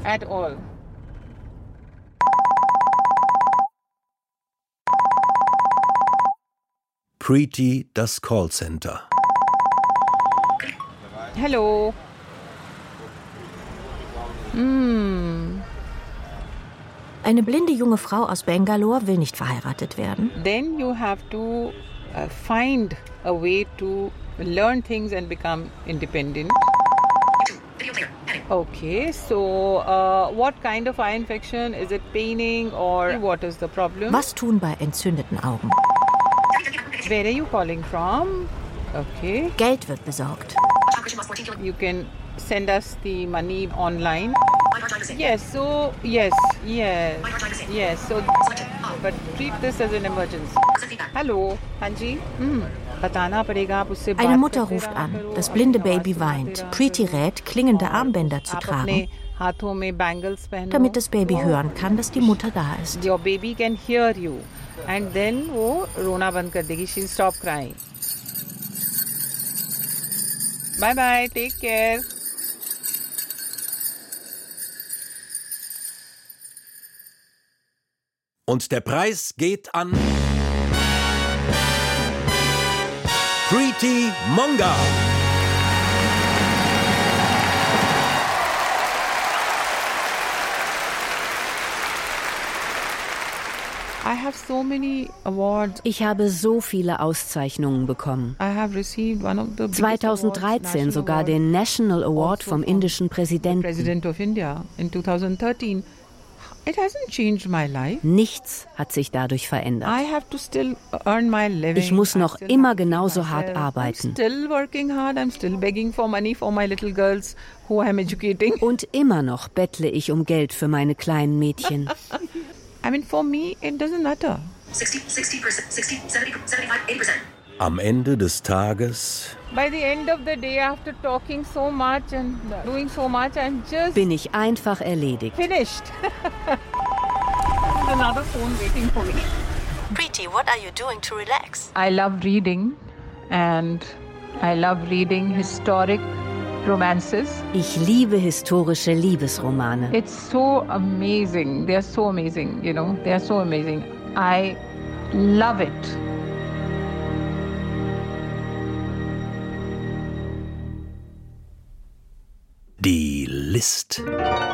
at all. Preeti, das Callcenter. Hello. Eine blinde junge Frau aus Bangalore will nicht verheiratet werden. Then you have to find a way to learn things and become independent. Okay, so what kind of eye infection? Is it paining or what is the problem? Was tun bei entzündeten Augen? Where are you calling from? Okay. Geld wird besorgt. You can send us the money online. Yes, so yes. So, but treat this as an emergency. Hallo, Hanji. Eine Mutter ruft an. Das blinde Baby weint. Preeti rät, klingende Armbänder zu tragen, damit das Baby hören kann, dass die Mutter da ist. Your baby can hear you. And then wo rona band kar degi, she'll stop crying. Bye bye, take care. Und der Preis geht an Preeti Monga. I have so many awards. Ich habe so viele Auszeichnungen bekommen. I have received one of the 2013 sogar den National Award vom indischen Präsidenten. President of India in 2013. It hasn't changed my life. Nichts hat sich dadurch verändert. I have to still earn my living. Ich muss noch immer genauso hart arbeiten. I'm still working hard. I'm still begging for money for my little girls who I'm educating. Und immer noch bettle ich um Geld für meine kleinen Mädchen. I mean, for me, it doesn't matter. 60%, 70, 75, 80%. Am Ende des Tages By the end of the day, after talking so much and doing so much, I'm just bin ich einfach erledigt. finished. Another phone waiting for me. Preeti, what are you doing to relax? I love reading, and I love reading historic romances. Ich liebe historische Liebesromane. It's so amazing. They're so amazing, you know. They're so amazing. I love it. die List.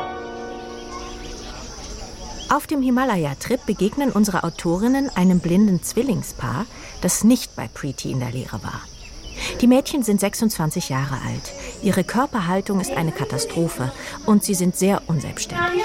Auf dem Himalaya-Trip begegnen unsere Autorinnen einem blinden Zwillingspaar, das nicht bei Preeti in der Lehre war. Die Mädchen sind 26 Jahre alt. Ihre Körperhaltung ist eine Katastrophe und sie sind sehr unselbstständig.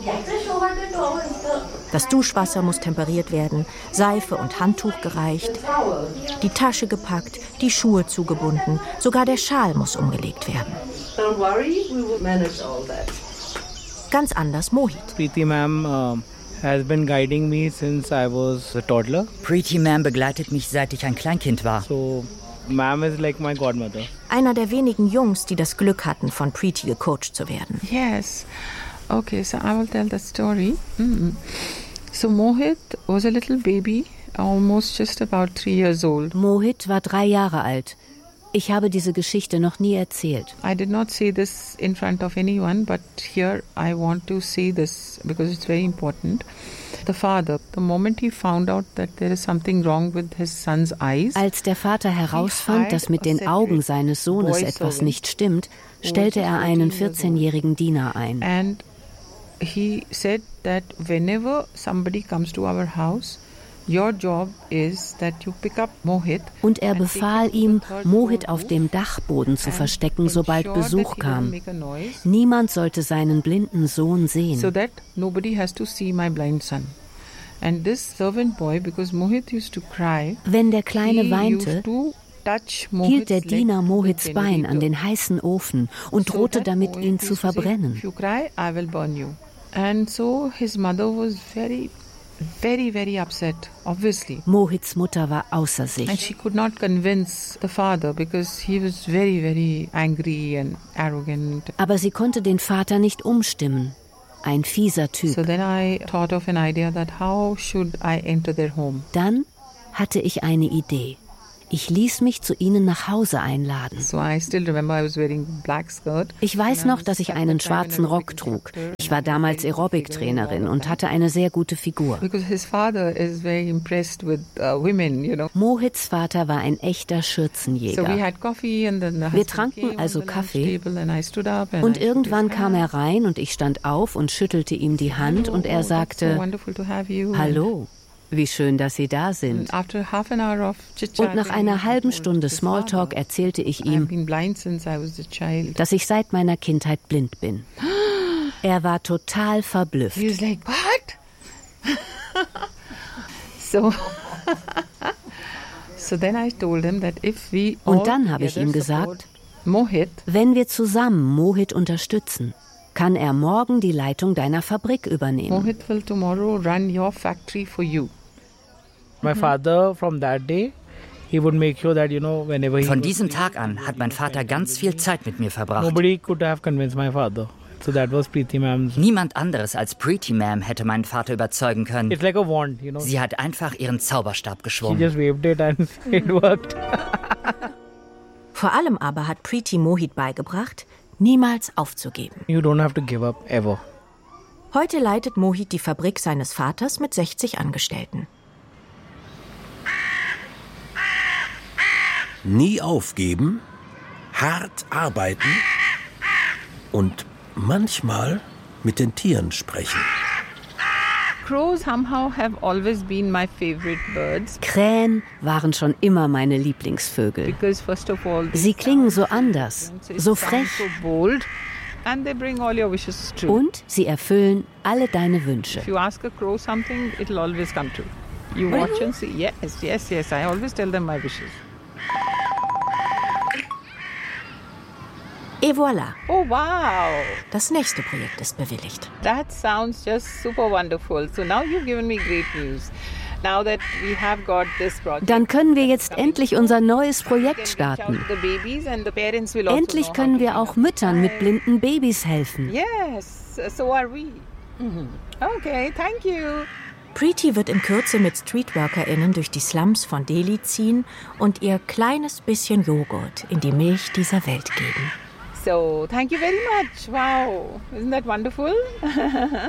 Das Duschwasser muss temperiert werden, Seife und Handtuch gereicht, die Tasche gepackt, die Schuhe zugebunden, sogar der Schal muss umgelegt werden. Don't worry, we will manage all that. Ganz anders Mohit. Preeti Ma'am has been guiding me since I was a toddler. Preeti Ma'am begleitet mich, seit ich ein Kleinkind war. So, Ma'am is like my godmother. Einer der wenigen Jungs, die das Glück hatten, von Preeti gecoacht zu werden. Yes. Okay, so I will tell the story. So Mohit was a little baby, almost just about 3 years old. Mohit war 3 Jahre alt. Ich habe diese Geschichte noch nie erzählt. I did not say this in front of anyone, but here I want to say this because it's very important. The father, the moment he found out that there is something wrong with his son's eyes, als der Vater herausfand, dass mit den Augen seines Sohnes etwas nicht stimmt, stellte er einen 14-jährigen Diener ein. And he said that whenever somebody comes to our house, your job is that you pick up Mohit. Und er befahl ihm, Mohit auf dem Dachboden zu verstecken, sobald Besuch kam. Niemand sollte seinen blinden Sohn sehen. So that nobody has to see my blind son. And this servant boy, because Mohit used to cry, wenn der Kleine weinte, hielt der Diener Mohits Bein an den heißen Ofen und drohte damit, ihn zu verbrennen. If you cry, I will burn you. And so his mother was very, very upset, obviously. Mohits Mutter war außer sich. And she could not convince the father because he was very angry and arrogant. Aber sie konnte den Vater nicht umstimmen. Ein fieser Typ. So then I thought of an idea that how should I enter their home? Dann hatte ich eine Idee. Ich ließ mich zu ihnen nach Hause einladen. So I still remember I was wearing black skirt. Ich weiß noch, dass ich einen schwarzen Rock trug. Ich Ich war damals Aerobic-Trainerin und hatte eine sehr gute Figur. Mohits Vater war ein echter Schürzenjäger. Wir tranken also Kaffee und irgendwann kam er rein und ich stand auf und schüttelte ihm die Hand und er sagte: Hallo, wie schön, dass Sie da sind. Und nach einer halben Stunde Smalltalk erzählte ich ihm, dass ich seit meiner Kindheit blind bin. Er war total verblüfft. Und dann habe ich ihm gesagt, wenn wir zusammen Mohit unterstützen, kann er morgen die Leitung deiner Fabrik übernehmen. Mohit will tomorrow run your factory for you. My father from that day, he would make sure that, whenever he... Von diesem Tag an hat mein Vater ganz viel Zeit mit mir verbracht. Nobody could have convinced my father. So that was Preeti Ma'am's... Niemand anderes als Preeti Ma'am hätte meinen Vater überzeugen können. It's like a wand, Sie hat einfach ihren Zauberstab She geschwungen. just waved it and it worked. Vor allem aber hat Preeti Mohit beigebracht, niemals aufzugeben. You don't have to give up, ever. Heute leitet Mohit die Fabrik seines Vaters mit 60 Angestellten. Nie aufgeben, hart arbeiten und manchmal mit den Tieren sprechen. Crows somehow have always been my favorite birds. Krähen waren schon immer meine Lieblingsvögel. Because first of all, Sie klingen so anders, so frech. so bold, and they bring all your wishes true. Und sie erfüllen alle deine Wünsche. If you ask a crow something, it'll always come true. You watch and see. Yes. I always tell them my wishes. Et voilà. Oh wow! Das nächste Projekt ist bewilligt. That sounds just super wonderful. So now you've given me great news. Now that we have got this project. Dann können wir jetzt endlich unser neues Projekt starten. Endlich können wir auch Müttern mit blinden Babys helfen. Yes, so are we. Okay, thank you. Preeti wird in Kürze mit StreetworkerInnen durch die Slums von Delhi ziehen und ihr kleines bisschen Joghurt in die Milch dieser Welt geben. So, thank you very much. Wow, isn't that wonderful?